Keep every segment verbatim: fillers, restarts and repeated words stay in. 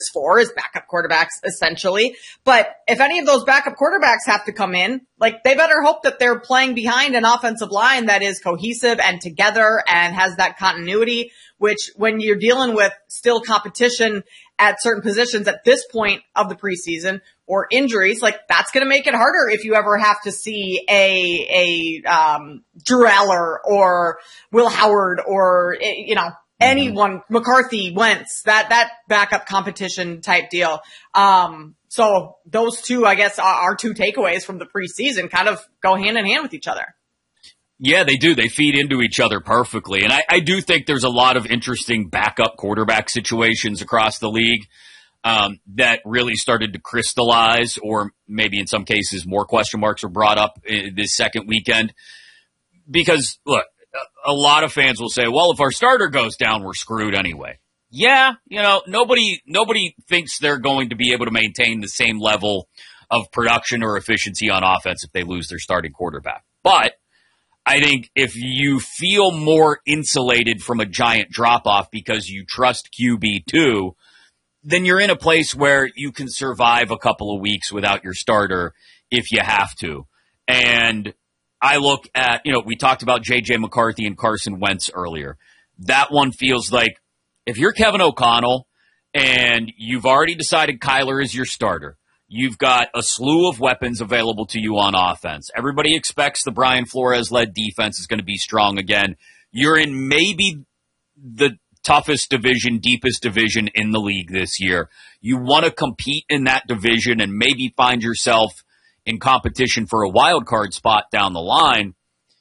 for, is backup quarterbacks, essentially. But if any of those backup quarterbacks have to come in, like, they better hope that they're playing behind an offensive line that is cohesive and together and has that continuity, which when you're dealing with still competition at certain positions at this point of the preseason or injuries, like, that's going to make it harder if you ever have to see a, a, um, Drew Aller or Will Howard or, you know, anyone, McCarthy, Wentz, that, that backup competition type deal. Um, so those two, I guess, are, are two takeaways from the preseason, kind of go hand in hand with each other. Yeah, they do. They feed into each other perfectly. And I, I do think there's a lot of interesting backup quarterback situations across the league um, that really started to crystallize, or maybe in some cases more question marks were brought up this second weekend. Because, look, a lot of fans will say, well, if our starter goes down, we're screwed anyway. Yeah, you know, nobody nobody thinks they're going to be able to maintain the same level of production or efficiency on offense if they lose their starting quarterback. But I think if you feel more insulated from a giant drop-off because you trust Q B two, then you're in a place where you can survive a couple of weeks without your starter if you have to. And I look at, you know, we talked about J J McCarthy and Carson Wentz earlier. That one feels like if you're Kevin O'Connell and you've already decided Kyler is your starter, you've got a slew of weapons available to you on offense. Everybody expects the Brian Flores-led defense is going to be strong again. You're in maybe the toughest division, deepest division in the league this year. You want to compete in that division and maybe find yourself in competition for a wild card spot down the line.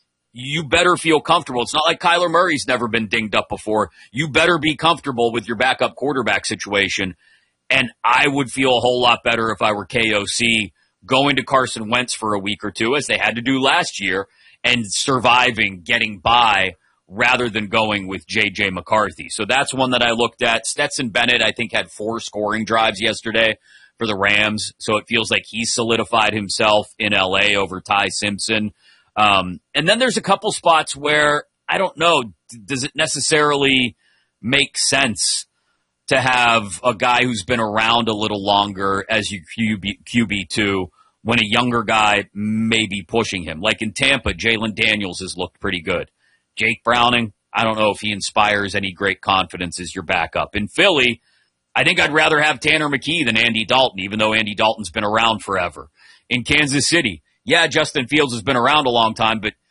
You better feel comfortable. It's not like Kyler Murray's never been dinged up before. You better be comfortable with your backup quarterback situation. And I would feel a whole lot better if I were K O C going to Carson Wentz for a week or two, as they had to do last year, and surviving, getting by, rather than going with J J McCarthy. So that's one that I looked at. Stetson Bennett, I think, had four scoring drives yesterday for the Rams, so it feels like he's solidified himself in L A over Ty Simpson. Um, and then there's a couple spots where, I don't know, does it necessarily make sense to have a guy who's been around a little longer as your Q B, Q B two when a younger guy may be pushing him? Like in Tampa, Jalen Daniels has looked pretty good. Jake Browning, I don't know if he inspires any great confidence as your backup. In Philly, I think I'd rather have Tanner McKee than Andy Dalton, even though Andy Dalton's been around forever. In Kansas City, yeah, Justin Fields has been around a long time, but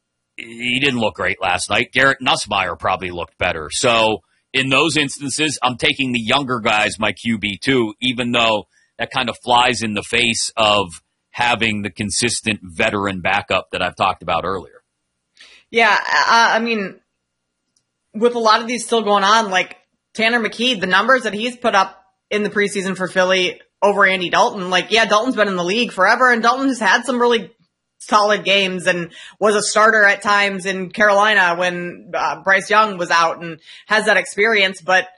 he didn't look great last night. Garrett Nussmeier probably looked better. So in those instances, I'm taking the younger guys, my Q B two, even though that kind of flies in the face of having the consistent veteran backup that I've talked about earlier. Yeah, uh, I mean, with a lot of these still going on, like Tanner McKee, the numbers that he's put up in the preseason for Philly over Andy Dalton, like, yeah, Dalton's been in the league forever, and Dalton has had some really solid games and was a starter at times in Carolina when uh, Bryce Young was out and has that experience. But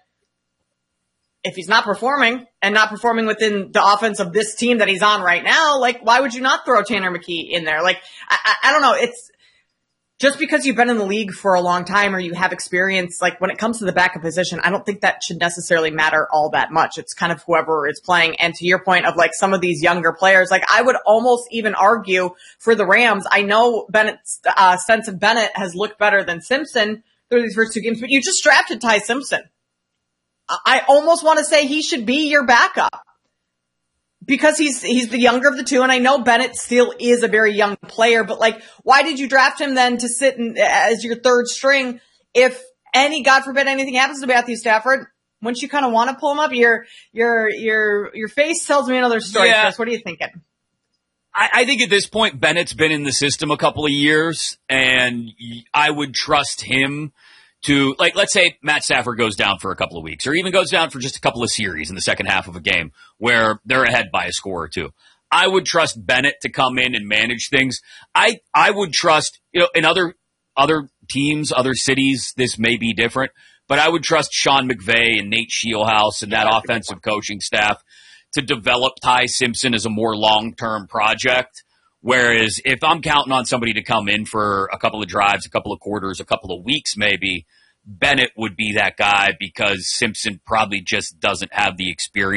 if he's not performing and not performing within the offense of this team that he's on right now, like, why would you not throw Tanner McKee in there? Like, I, I, I don't know. It's just because you've been in the league for a long time or you have experience, like when it comes to the backup position, I don't think that should necessarily matter all that much. It's kind of whoever is playing. And to your point of like some of these younger players, like I would almost even argue for the Rams. I know Bennett's, uh, Stetson Bennett has looked better than Simpson through these first two games, but you just drafted Ty Simpson. I almost want to say he should be your backup because he's, he's the younger of the two. And I know Bennett still is a very young player, but like, why did you draft him then to sit in, as your third string? If any, God forbid, anything happens to Matthew Stafford, wouldn't you kind of want to pull him up? Your, your, your, your face tells me another story. Yeah. Chris, what are you thinking? I, I think at this point, Bennett's been in the system a couple of years and I would trust him to, like, let's say Matt Stafford goes down for a couple of weeks or even goes down for just a couple of series in the second half of a game where they're ahead by a score or two. I would trust Bennett to come in and manage things. I, I would trust, you know, in other, other teams, other cities, this may be different, but I would trust Sean McVay and Nate Scheelhaus and that offensive coaching staff to develop Ty Simpson as a more long-term project. Whereas if I'm counting on somebody to come in for a couple of drives, a couple of quarters, a couple of weeks maybe, Bennett would be that guy because Simpson probably just doesn't have the experience